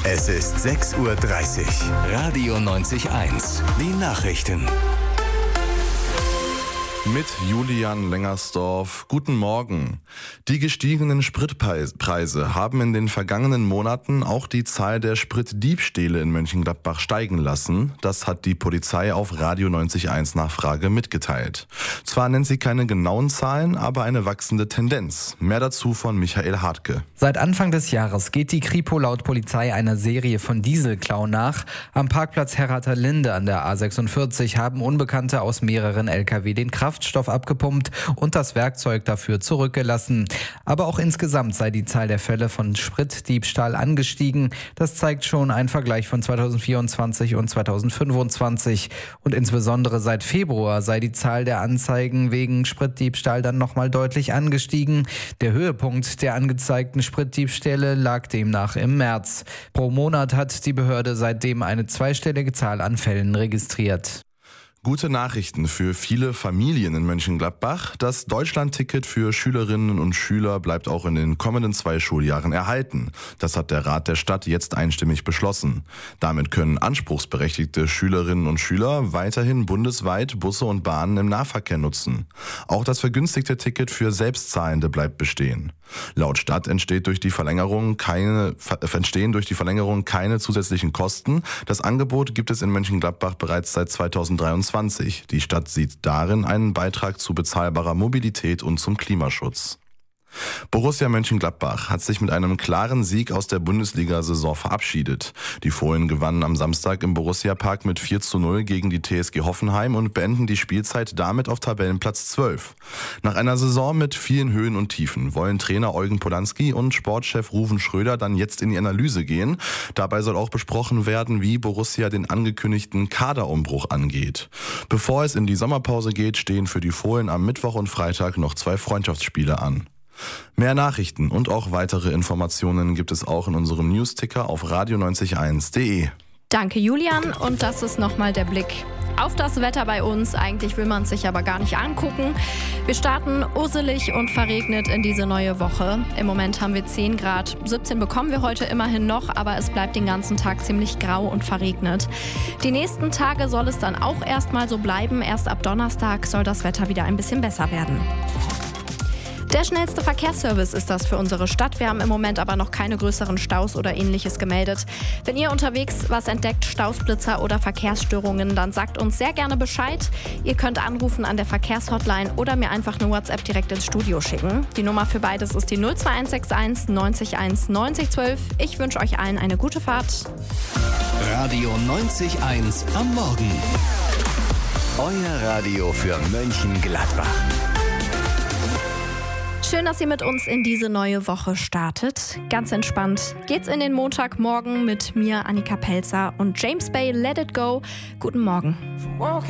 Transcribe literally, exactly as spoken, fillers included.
Es ist sechs Uhr dreißig. Radio neunzig eins. Die Nachrichten. Mit Julian Lengersdorf. Guten Morgen. Die gestiegenen Spritpreise haben in den vergangenen Monaten auch die Zahl der Spritdiebstähle in Mönchengladbach steigen lassen. Das hat die Polizei auf Radio neunzig eins Nachfrage mitgeteilt. Zwar nennt sie keine genauen Zahlen, aber eine wachsende Tendenz. Mehr dazu von Michael Hartke. Seit Anfang des Jahres geht die Kripo laut Polizei einer Serie von Dieselklau nach. Am Parkplatz Herratha-Linde an der A sechsundvierzig haben Unbekannte aus mehreren L K W den Kraft Kraftstoff abgepumpt und das Werkzeug dafür zurückgelassen. Aber auch insgesamt sei die Zahl der Fälle von Spritdiebstahl angestiegen. Das zeigt schon ein Vergleich von zweitausendvierundzwanzig und zweitausendfünfundzwanzig. Und insbesondere seit Februar sei die Zahl der Anzeigen wegen Spritdiebstahl dann nochmal deutlich angestiegen. Der Höhepunkt der angezeigten Spritdiebstähle lag demnach im März. Pro Monat hat die Behörde seitdem eine zweistellige Zahl an Fällen registriert. Gute Nachrichten für viele Familien in Mönchengladbach. Das Deutschlandticket für Schülerinnen und Schüler bleibt auch in den kommenden zwei Schuljahren erhalten. Das hat der Rat der Stadt jetzt einstimmig beschlossen. Damit können anspruchsberechtigte Schülerinnen und Schüler weiterhin bundesweit Busse und Bahnen im Nahverkehr nutzen. Auch das vergünstigte Ticket für Selbstzahlende bleibt bestehen. Laut Stadt entsteht durch die Verlängerung keine, entstehen durch die Verlängerung keine zusätzlichen Kosten. Das Angebot gibt es in Mönchengladbach bereits seit zweitausenddreiundzwanzig. Die Stadt sieht darin einen Beitrag zu bezahlbarer Mobilität und zum Klimaschutz. Borussia Mönchengladbach hat sich mit einem klaren Sieg aus der Bundesliga-Saison verabschiedet. Die Fohlen gewannen am Samstag im Borussia-Park mit vier zu null gegen die T S G Hoffenheim und beenden die Spielzeit damit auf Tabellenplatz zwölf. Nach einer Saison mit vielen Höhen und Tiefen wollen Trainer Eugen Polanski und Sportchef Ruven Schröder dann jetzt in die Analyse gehen. Dabei soll auch besprochen werden, wie Borussia den angekündigten Kaderumbruch angeht. Bevor es in die Sommerpause geht, stehen für die Fohlen am Mittwoch und Freitag noch zwei Freundschaftsspiele an. Mehr Nachrichten und auch weitere Informationen gibt es auch in unserem Newsticker auf radio neunzig eins punkt de. Danke Julian, und das ist nochmal der Blick auf das Wetter bei uns. Eigentlich will man es sich aber gar nicht angucken. Wir starten urselig und verregnet in diese neue Woche. Im Moment haben wir zehn Grad. siebzehn bekommen wir heute immerhin noch, aber es bleibt den ganzen Tag ziemlich grau und verregnet. Die nächsten Tage soll es dann auch erstmal so bleiben. Erst ab Donnerstag soll das Wetter wieder ein bisschen besser werden. Der schnellste Verkehrsservice ist das für unsere Stadt. Wir haben im Moment aber noch keine größeren Staus oder Ähnliches gemeldet. Wenn ihr unterwegs was entdeckt, Stausblitzer oder Verkehrsstörungen, dann sagt uns sehr gerne Bescheid. Ihr könnt anrufen an der Verkehrshotline oder mir einfach eine WhatsApp direkt ins Studio schicken. Die Nummer für beides ist die null zwei eins sechs eins neunzig eins neunzig zwölf. Ich wünsche euch allen eine gute Fahrt. Radio neunzig eins am Morgen. Euer Radio für Mönchengladbach. Schön, dass ihr mit uns in diese neue Woche startet. Ganz entspannt geht's in den Montagmorgen mit mir, Annika Pelzer, und James Bay, Let It Go. Guten Morgen.